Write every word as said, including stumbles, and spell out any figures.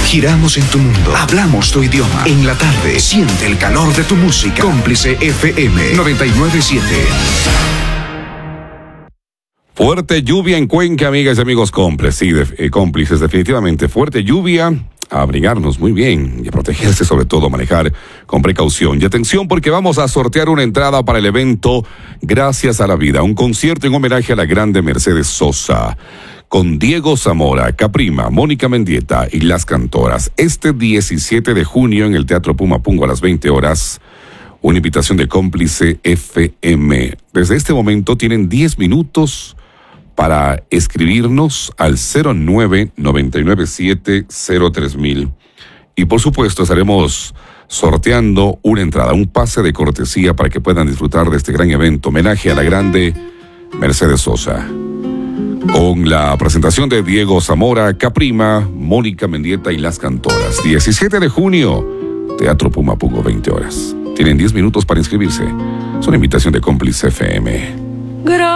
Giramos en tu mundo. Hablamos tu idioma. En la tarde, siente el calor de tu música. Cómplice F M noventa y nueve punto siete. Fuerte lluvia en Cuenca, amigas y amigos cómplices. Sí, de, eh, cómplices, definitivamente. Fuerte lluvia. A abrigarnos muy bien y a protegerse, sobre todo, manejar con precaución. Y atención, porque vamos a sortear una entrada para el evento Gracias a la Vida, un concierto en homenaje a la grande Mercedes Sosa, con Diego Zamora, Caprima, Mónica Mendieta y Las Cantoras. Este diecisiete de junio en el Teatro Pumapungo a las veinte horas. Una invitación de Cómplice F M. Desde este momento tienen diez minutos para escribirnos al cero nueve nueve nueve siete cero tres mil. Y por supuesto estaremos sorteando una entrada, un pase de cortesía para que puedan disfrutar de este gran evento, homenaje a la grande Mercedes Sosa. Con la presentación de Diego Zamora, Caprima, Mónica Mendieta y Las Cantoras. diecisiete de junio, Teatro Pumapungo, veinte horas. Tienen diez minutos para inscribirse. Es una invitación de Cómplice F M.